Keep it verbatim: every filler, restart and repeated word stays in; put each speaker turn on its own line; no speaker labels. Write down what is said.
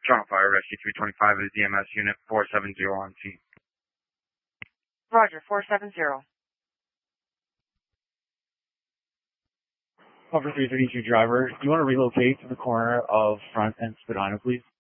Toronto Fire Rescue three twenty-five is D M S unit four seven zero on scene.
Roger, four seven zero.
Cover three thirty-two driver, do you want to relocate to the corner of Front and Spadina, please?